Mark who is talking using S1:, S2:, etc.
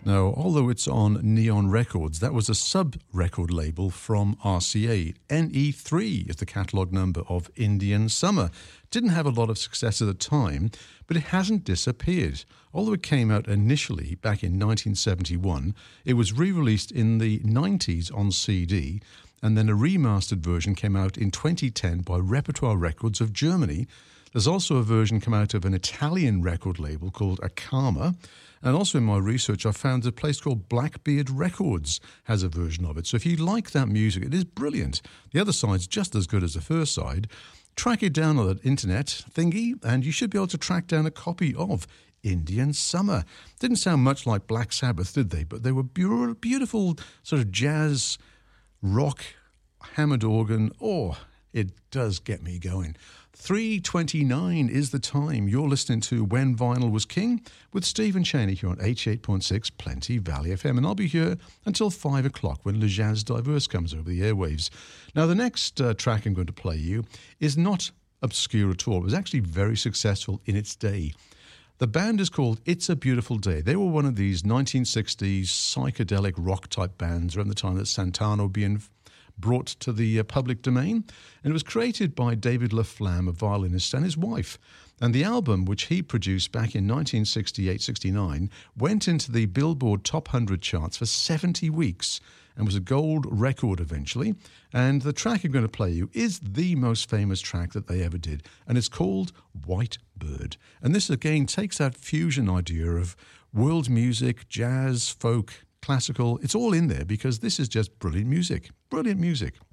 S1: Now, although it's on Neon Records, that was a sub-record label from RCA. NE3 is the catalogue number of Indian Summer. Didn't have a lot of success at the time, but it hasn't disappeared. Although it came out initially back in 1971, it was re-released in the 90s on CD, and then a remastered version came out in 2010 by Repertoire Records of Germany. There's also a version come out of an Italian record label called Akama. And also in my research, I found a place called Blackbeard Records has a version of it. So if you like that music, it is brilliant. The other side's just as good as the first side. Track it down on that internet thingy, and you should be able to track down a copy of Indian Summer. Didn't sound much like Black Sabbath, did they? But they were beautiful sort of jazz, rock, hammered organ. Oh, it does get me going. 3:29 is the time. You're listening to When Vinyl Was King with Stephen Cheney here on 88.6 Plenty Valley FM. And I'll be here until 5 o'clock when Le Jazz Diverse comes over the airwaves. Now, the next track I'm going to play you is not obscure at all. It was actually very successful in its day. The band is called It's a Beautiful Day. They were one of these 1960s psychedelic rock-type bands around the time that Santana being brought to the public domain, and it was created by David LaFlamme, a violinist, and his wife. And the album, which he produced back in 1968-69, went into the Billboard Top 100 charts for 70 weeks and was a gold record eventually. And the track I'm going to play you is the most famous track that they ever did, and it's called White Bird. And this, again, takes that fusion idea of world music, jazz, folk, classical. It's all in there because this is just brilliant music. Brilliant music.